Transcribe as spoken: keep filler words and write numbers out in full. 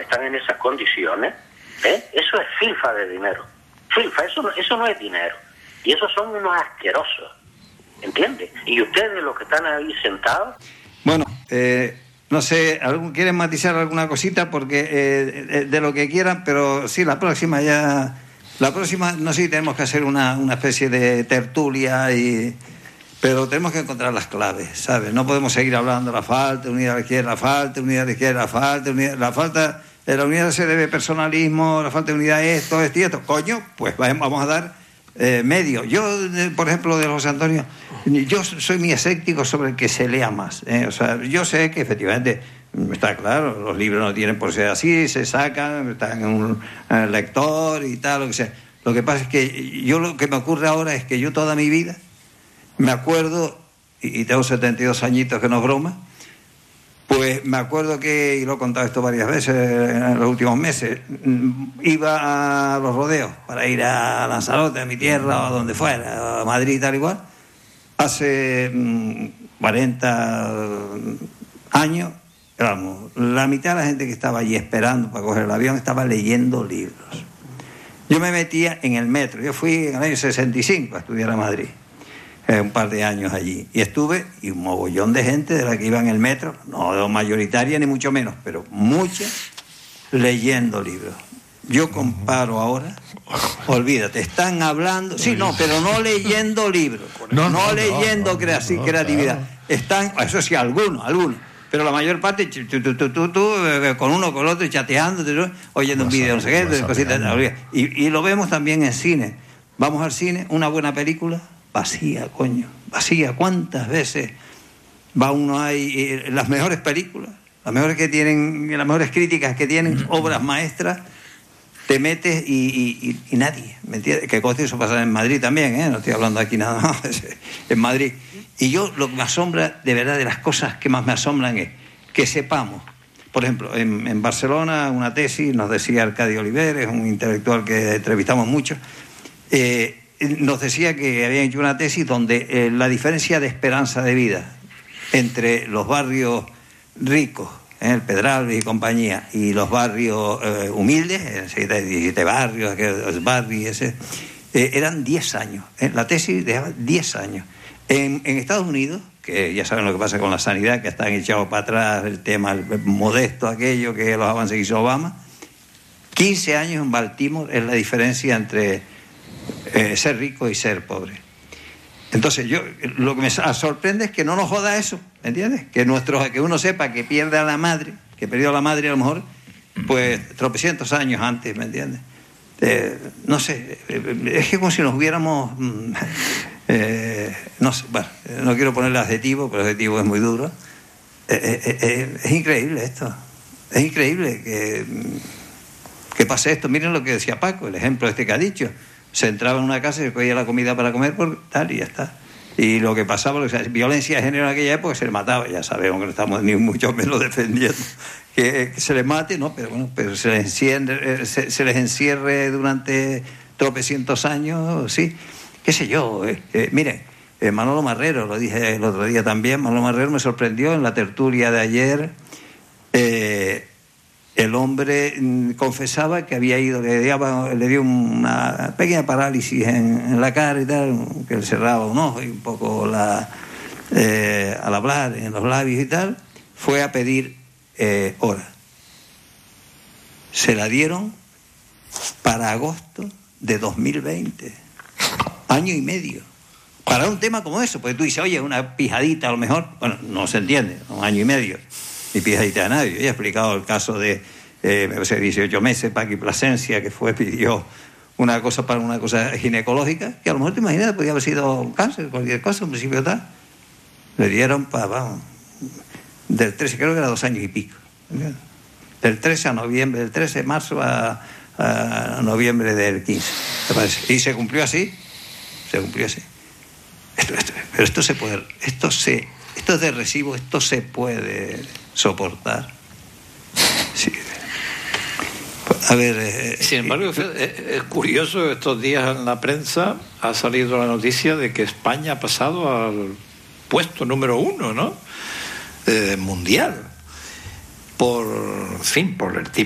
que están en esas condiciones, ¿eh? Eso es filfa de dinero. Filfa, eso no, eso no es dinero. Y esos son unos asquerosos, ¿entiendes? Y ustedes, los que están ahí sentados... Bueno, eh, no sé, ¿algún, ¿quieren matizar alguna cosita? Porque eh, de lo que quieran, pero sí, la próxima ya... La próxima, no sé si tenemos que hacer una, una especie de tertulia, y pero tenemos que encontrar las claves, ¿sabes? No podemos seguir hablando de la falta, unidad a la izquierda, la falta, unidad a la izquierda, la falta, unidad, la falta... La unidad se debe personalismo, la falta de unidad es esto, esto y esto. Coño, pues vamos a dar eh, medio. Yo, eh, por ejemplo, de José Antonio, yo soy muy escéptico sobre el que se lea más. ¿eh? O sea, yo sé que efectivamente, está claro, los libros no tienen por ser así, se sacan, están en un eh, lector y tal, lo que sea. Lo que pasa es que yo lo que me ocurre ahora es que yo toda mi vida me acuerdo, y, y tengo setenta y dos añitos que no es broma, pues me acuerdo que, y lo he contado esto varias veces en los últimos meses, iba a los rodeos para ir a Lanzarote, a mi tierra, o a donde fuera, a Madrid y tal igual, hace mmm, cuarenta años, vamos, la mitad de la gente que estaba allí esperando para coger el avión estaba leyendo libros. Yo me metía en el metro, yo fui en el año sesenta y cinco a estudiar a Madrid. Eh, un par de años allí, y estuve, y un mogollón de gente de la que iba en el metro, no mayoritaria ni mucho menos, pero mucha, leyendo libros. Yo comparo ahora, olvídate, están hablando, sí, no, pero no leyendo libros, no, no, no leyendo no, no, creati- no, creatividad, claro. Están, eso sí, algunos, algunos, pero la mayor parte, tú, tú, tú, tú, tú con uno, con el otro, chateando, oyendo un vídeo, no sé qué, cositas, y, y lo vemos también en cine. Vamos al cine, una buena película, vacía, coño, vacía. ¿Cuántas veces va uno ahí? Eh, las mejores películas, las mejores que tienen, las mejores críticas que tienen, obras maestras, te metes y, y, y, y nadie, ¿me entiendes? Que cosa eso pasa en Madrid también, ¿eh? No estoy hablando aquí nada más, en Madrid. Y yo lo que me asombra, de verdad, de las cosas que más me asombran es que sepamos, por ejemplo, en, en Barcelona, una tesis, nos decía Arcadio Oliveres, un intelectual que entrevistamos mucho, eh, nos decía que habían hecho una tesis donde eh, la diferencia de esperanza de vida entre los barrios ricos, eh, el Pedralbes y compañía, y los barrios eh, humildes, diecisiete barrios, el barrio ese, eh, eran diez años. Eh, la tesis dejaba diez años. En, en Estados Unidos, que ya saben lo que pasa con la sanidad, que están echados para atrás, el tema el modesto aquello, que los avances que hizo Obama, quince años en Baltimore es la diferencia entre Eh, ser rico y ser pobre. Entonces yo lo que me sorprende es que no nos joda eso, ¿me entiendes? Que nuestro, que uno sepa que pierde a la madre, que perdió a la madre a lo mejor pues tropecientos años antes, ¿me entiendes? Eh, no sé, es que como si nos hubiéramos eh, no sé, bueno, no quiero ponerle adjetivo, pero el adjetivo es muy duro. Eh, eh, eh, es increíble esto, es increíble que que pase esto. Miren lo que decía Paco, el ejemplo este que ha dicho. Se entraba en una casa y se cogía la comida para comer por tal y ya está. Y lo que pasaba, lo que sea, violencia de género en aquella época, se le mataba. Ya sabemos que no estamos ni mucho menos defendiendo que, que se les mate, ¿no? Pero bueno, pero se les encierre, se, se les encierre durante tropecientos años, sí. Qué sé yo. Eh, eh, miren, eh, Manolo Marrero, lo dije el otro día también, Manolo Marrero me sorprendió en la tertulia de ayer. Eh, El hombre confesaba que había ido, le, daba, le dio una pequeña parálisis en, en la cara y tal, que le cerraba un ojo y un poco la, eh, al hablar en los labios y tal, fue a pedir eh, hora. Se la dieron para agosto de dos mil veinte, año y medio, para un tema como eso, porque tú dices, oye, una pijadita a lo mejor, bueno, no se entiende, un año y medio. Ni pijadita a nadie. Yo he explicado el caso de, eh, me parece, dieciocho meses, Paqui Plasencia, que fue, pidió una cosa para una cosa ginecológica, que a lo mejor te imaginas, podía haber sido un cáncer, cualquier cosa, en principio tal. Le dieron para, vamos, del trece, creo que era dos años y pico. ¿Entiendes? Del trece a noviembre, del trece de marzo a, a noviembre del quince, me parece. Y se cumplió así, se cumplió así. Esto, esto, pero esto se puede, esto se, esto es de recibo, esto se puede soportar. Sí. A ver, eh, sin embargo, eh, es curioso, estos días en la prensa ha salido la noticia de que España ha pasado al puesto número uno, ¿no? Eh, mundial, por, en fin, por el tipo